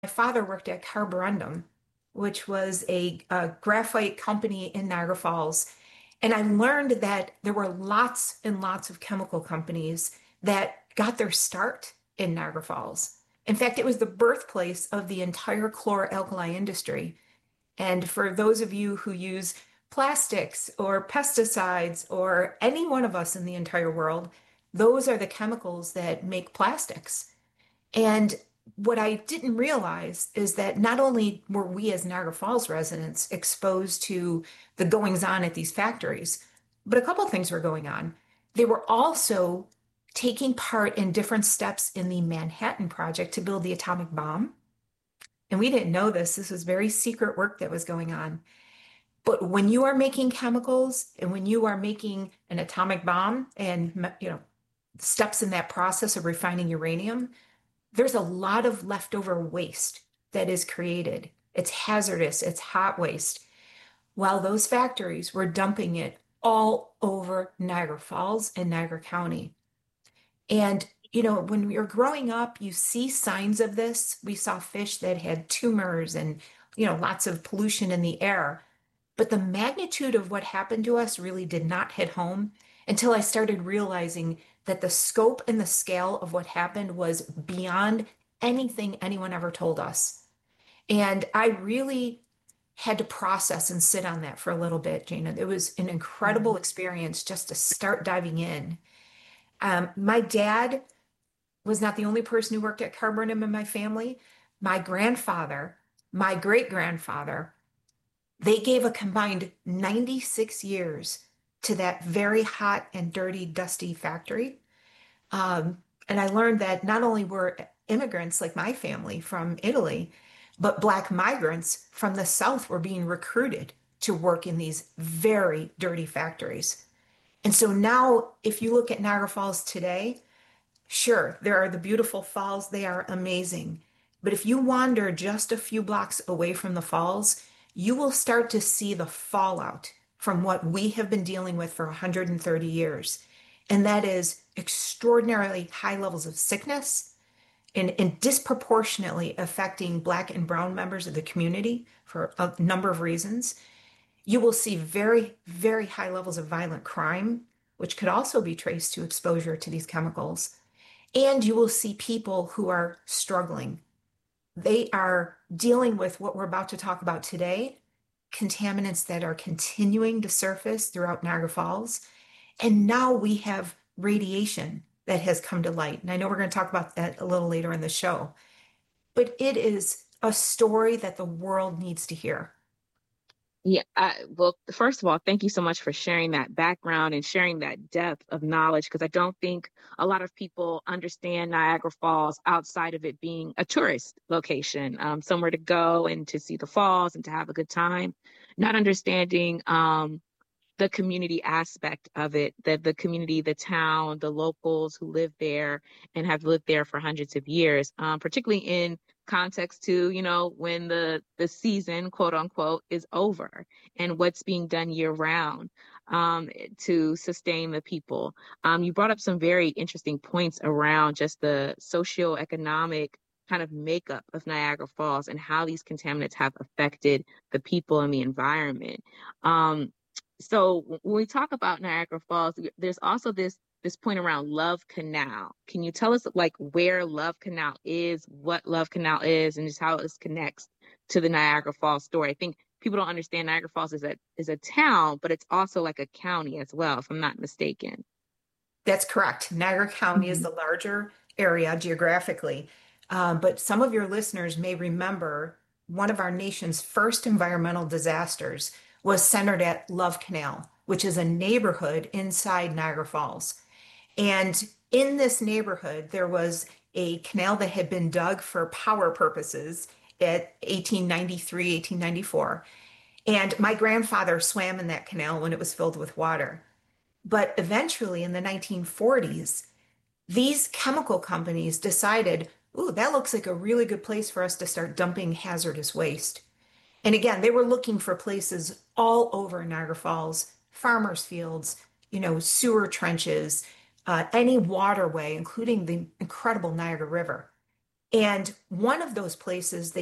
father worked at Carborundum, which was a graphite company in Niagara Falls. And I learned that there were lots and lots of chemical companies that got their start in Niagara Falls. In fact, it was the birthplace of the entire chlor-alkali industry. And for those of you who use plastics or pesticides or any one of us in the entire world, those are the chemicals that make plastics. And what I didn't realize is that not only were we as Niagara Falls residents exposed to the goings on at these factories, but a couple of things were going on. They were also taking part in different steps in the Manhattan Project to build the atomic bomb. And we didn't know this. This was very secret work that was going on. But when you are making chemicals and when you are making an atomic bomb and steps in that process of refining uranium, there's a lot of leftover waste that is created. It's hazardous, it's hot waste. While those factories were dumping it all over Niagara Falls and Niagara County. And, when you're growing up, you see signs of this. We saw fish that had tumors and, lots of pollution in the air. But the magnitude of what happened to us really did not hit home until I started realizing that the scope and the scale of what happened was beyond anything anyone ever told us. And I really had to process and sit on that for a little bit, Jana. It was an incredible Mhm. experience just to start diving in. My dad was not the only person who worked at Carborundum in my family. My grandfather, my great grandfather, they gave a combined 96 years to that very hot and dirty, dusty factory. And I learned that not only were immigrants like my family from Italy, but Black migrants from the South were being recruited to work in these very dirty factories. And so now, if you look at Niagara Falls today, sure, there are the beautiful falls, they are amazing. But if you wander just a few blocks away from the falls, you will start to see the fallout from what we have been dealing with for 130 years. And that is extraordinarily high levels of sickness and disproportionately affecting Black and Brown members of the community for a number of reasons. You will see very, very high levels of violent crime, which could also be traced to exposure to these chemicals. And you will see people who are struggling. They are dealing with what we're about to talk about today, contaminants that are continuing to surface throughout Niagara Falls. And now we have radiation that has come to light. And I know we're going to talk about that a little later in the show, but it is a story that the world needs to hear. Yeah, well, first of all, thank you so much for sharing that background and sharing that depth of knowledge because I don't think a lot of people understand Niagara Falls outside of it being a tourist location, somewhere to go and to see the falls and to have a good time, not understanding the community aspect of it, that the community, the town, the locals who live there and have lived there for hundreds of years, particularly in context to, when the season, quote unquote, is over and what's being done year round to sustain the people. You brought up some very interesting points around just the socioeconomic kind of makeup of Niagara Falls and how these contaminants have affected the people and the environment. So when we talk about Niagara Falls, there's also this point around Love Canal. Can you tell us like where Love Canal is, what Love Canal is, and just how it connects to the Niagara Falls story? I think people don't understand Niagara Falls is a town, but it's also like a county as well, if I'm not mistaken. That's correct. Niagara County is Mhm. the larger area geographically. But some of your listeners may remember one of our nation's first environmental disasters was centered at Love Canal, which is a neighborhood inside Niagara Falls. And in this neighborhood, there was a canal that had been dug for power purposes at 1893, 1894. And my grandfather swam in that canal when it was filled with water. But eventually, in the 1940s, these chemical companies decided, ooh, that looks like a really good place for us to start dumping hazardous waste. And again, they were looking for places all over Niagara Falls, farmers' fields, sewer trenches, any waterway, including the incredible Niagara River. And one of those places